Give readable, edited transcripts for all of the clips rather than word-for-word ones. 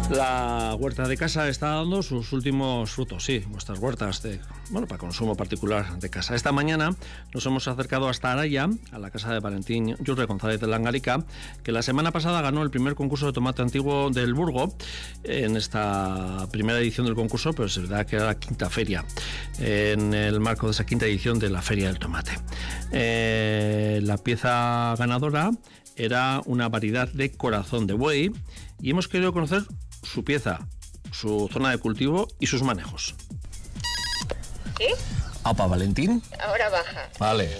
La huerta de casa está dando sus últimos frutos, sí, vuestras huertas para consumo particular de casa. Esta mañana nos hemos acercado hasta Araya, a la casa de Valentín Yurre González de Langarica, que la semana pasada ganó el primer concurso de tomate antiguo del Burgo. En esta primera edición del concurso, pero es verdad que era la quinta feria, en el marco de esa quinta edición de la Feria del Tomate. La pieza ganadora era una variedad de corazón de buey y hemos querido conocer su pieza, su zona de cultivo y sus manejos. ¿Sí? Apa, Valentín. Ahora baja. Vale.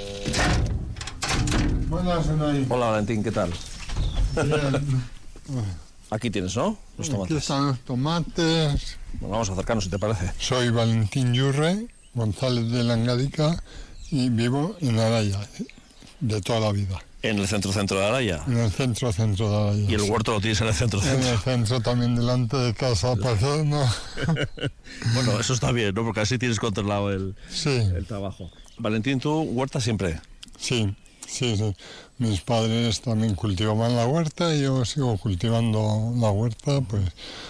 Buenas, Unai. Hola, Valentín, ¿qué tal? Bien. Aquí tienes, ¿no? Los tomates. Aquí están los tomates. Bueno, vamos a acercarnos, si te parece. Soy Valentín Yurre González de Langarica y vivo en Araya, de toda la vida. En el centro de Araya. En el centro de Araya. Y el huerto lo tienes en el centro. En el centro también, delante de casa paterna. Bueno, eso está bien, ¿no? Porque así tienes controlado el trabajo. Valentín, ¿tú huerta siempre? Sí. Mis padres también cultivaban la huerta y yo sigo cultivando la huerta, pues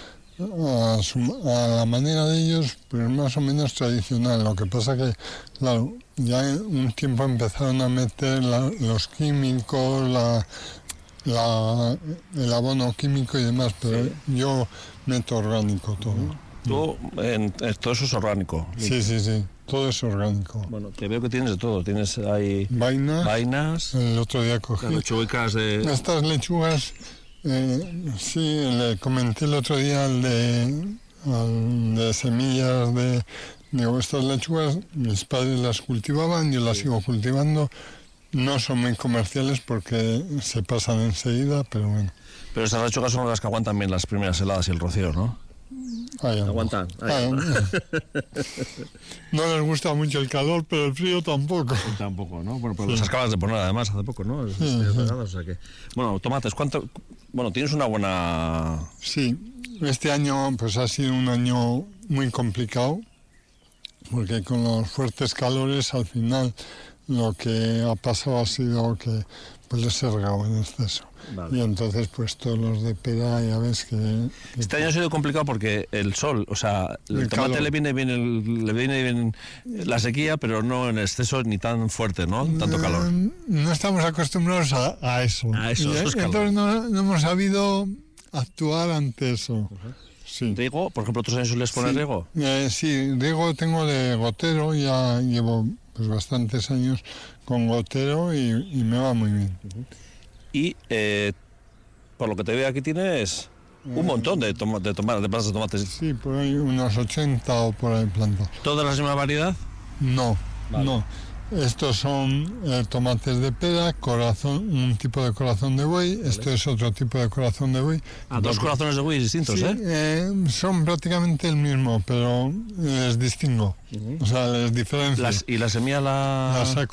a la manera de ellos, pues más o menos tradicional. Lo que pasa que, claro, ya un tiempo empezaron a meter los químicos, el abono químico y demás, pero yo meto orgánico todo. Todo eso es orgánico. Sí, todo es orgánico. Bueno, te veo que tienes de todo. Tienes ahí vainas. El otro día cogí las lechugas de... Estas lechugas, le comenté el otro día al de semillas de... Digo, estas lechugas, mis padres las cultivaban, yo las sigo cultivando. No son muy comerciales porque se pasan enseguida, pero bueno. Pero estas lechugas son las que aguantan bien las primeras heladas y el rocío, ¿no? Aguantan. No les gusta mucho el calor, pero el frío tampoco. Tampoco, ¿no? Bueno, pues las acabas de poner además hace poco, ¿no? O sea que... Bueno, tomates, ¿cuánto? Bueno, tienes una buena... Sí, este año pues ha sido un año muy complicado, porque con los fuertes calores al final lo que ha pasado ha sido que pues les he regado en exceso. Vale. Y entonces pues todos los de pera ya ves que este año ha sido complicado porque el sol, o sea, el tomate calor. le viene bien la sequía, pero no en exceso ni tan fuerte, ¿no? Tanto calor. No estamos acostumbrados a eso. Eso es entonces no hemos sabido actuar ante eso. Uh-huh. Sí. ¿Riego? Por ejemplo, ¿otros años sueles poner riego? Sí, riego tengo de gotero, ya llevo pues bastantes años con gotero y me va muy bien. Uh-huh. Y por lo que te veo aquí tienes un montón de plantas de tomates. Sí, por ahí unos 80 o por ahí plantas. ¿Todas la misma variedad? No. Estos son tomates de pera, corazón, un tipo de corazón de buey. Vale. Esto es otro tipo de corazón de buey. Dos corazones de buey distintos, sí, son prácticamente el mismo, pero les distingo. Uh-huh. O sea, les diferencio. ¿Y la semilla la saco